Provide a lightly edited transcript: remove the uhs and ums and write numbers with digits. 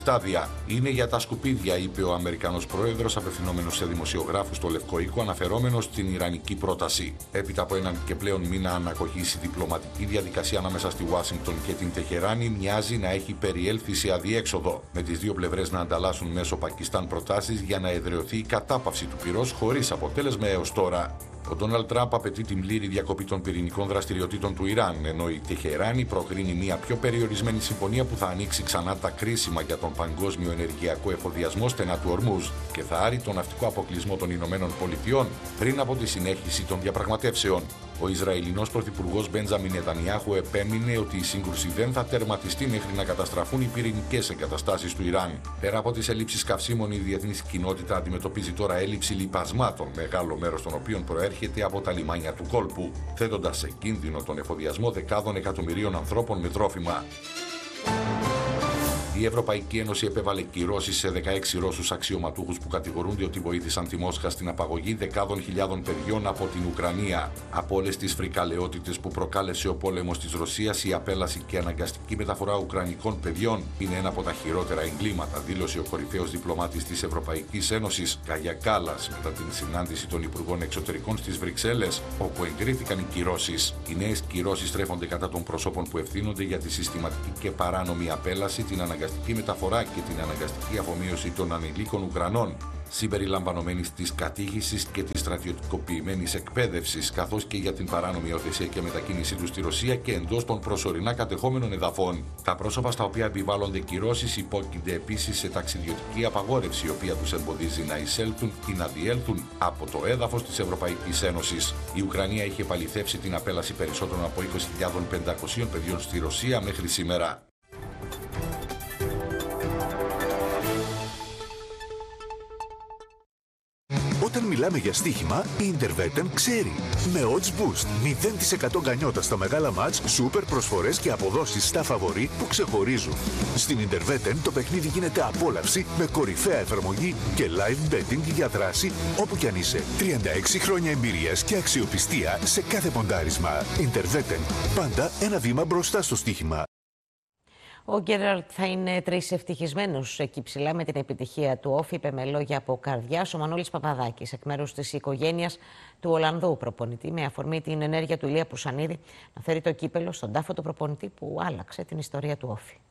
Στάδια είναι για τα σκουπίδια, είπε ο Αμερικανός πρόεδρος, απευθυνόμενος σε δημοσιογράφους στο Λευκό Οίκο, αναφερόμενος στην ιρανική πρόταση. Έπειτα από έναν και πλέον μήνα ανακοχής, η διπλωματική διαδικασία ανάμεσα στη Ουάσιγκτον και την Τεχεράνη μοιάζει να έχει περιέλθει σε αδιέξοδο, με τις δύο πλευρές να ανταλλάσσουν μέσω Πακιστάν προτάσεις για να εδραιωθεί η κατάπαυση του πυρός, χωρίς αποτέλεσμα έως τώρα. Ο Ντόναλντ Τραμπ απαιτεί την πλήρη διακοπή των πυρηνικών δραστηριοτήτων του Ιράν, ενώ η Τεχεράνη προκρίνει μια πιο περιορισμένη συμφωνία που θα ανοίξει ξανά τα κρίσιμα για τον παγκόσμιο ενεργειακό εφοδιασμό στενά του Ορμούζ και θα άρει τον ναυτικό αποκλεισμό των Ηνωμένων Πολιτειών πριν από τη συνέχιση των διαπραγματεύσεων. Ο Ισραηλινός πρωθυπουργός Μπέντζαμιν Νετανιάχου επέμεινε ότι η σύγκρουση δεν θα τερματιστεί μέχρι να καταστραφούν οι πυρηνικές εγκαταστάσεις του Ιράν. Πέρα από τις ελλείψεις καυσίμων, η διεθνής κοινότητα αντιμετωπίζει τώρα έλλειψη λιπασμάτων, μεγάλο μέρος των οποίων προέρχεται από τα λιμάνια του κόλπου, θέτοντας σε κίνδυνο τον εφοδιασμό δεκάδων εκατομμυρίων ανθρώπων με τρόφιμα. Η Ευρωπαϊκή Ένωση επέβαλε κυρώσεις σε 16 Ρώσους αξιωματούχους που κατηγορούνται ότι βοήθησαν τη Μόσχα στην απαγωγή δεκάδων χιλιάδων παιδιών από την Ουκρανία. Από όλες τις φρικαλαιότητες που προκάλεσε ο πόλεμος της Ρωσίας, η απέλαση και αναγκαστική μεταφορά ουκρανικών παιδιών είναι ένα από τα χειρότερα εγκλήματα, δήλωσε ο κορυφαίος διπλωμάτης της Ευρωπαϊκής Ένωσης, Κάγια Κάλλας, μετά την συνάντηση των Υπουργών Εξωτερικών στις Βρυξέλλες, όπου εγκρίθηκαν οι κυρώσεις. Οι νέες κυρώσεις στρέφονται κατά των προσώπων που ευθύνονται για τη συστηματική και παράνομη απέλαση, την αναγκαστική μεταφορά και την αναγκαστική αφομοίωση των ανηλίκων Ουκρανών, συμπεριλαμβανομένης της κατήχησης και της στρατιωτικοποιημένης εκπαίδευσης, καθώς και για την παράνομη υιοθεσία και μετακίνησή τους στη Ρωσία και εντός των προσωρινά κατεχόμενων εδαφών. Τα πρόσωπα στα οποία επιβάλλονται κυρώσεις υπόκεινται επίσης σε ταξιδιωτική απαγόρευση, η οποία τους εμποδίζει να εισέλθουν ή να διέλθουν από το έδαφος της Ευρωπαϊκής Ένωσης. Η Ουκρανία είχε επαληθεύσει την απέλαση περισσότερων από 20.500 παιδιών στη Ρωσία μέχρι σήμερα. Όταν μιλάμε για στοίχημα, η Interveten ξέρει. Με Odds Boost, 0% γκανιότα στα μεγάλα μάτς, σούπερ προσφορές και αποδόσεις στα φαβορί που ξεχωρίζουν. Στην Interveten το παιχνίδι γίνεται απόλαυση με κορυφαία εφαρμογή και live betting για δράση όπου κι αν είσαι. 36 χρόνια εμπειρίας και αξιοπιστία σε κάθε ποντάρισμα. Interveten, πάντα ένα βήμα μπροστά στο στοίχημα. Ο Γκέραλτ θα είναι τρισευτυχισμένος εκεί ψηλά με την επιτυχία του όφη, είπε με λόγια από καρδιάς ο Μανώλης Παπαδάκης, εκ μέρους της οικογένειας του Ολλανδού προπονητή, με αφορμή την ενέργεια του Ηλία Πουρσανίδη να φέρει το κύπελο στον τάφο του προπονητή που άλλαξε την ιστορία του όφη.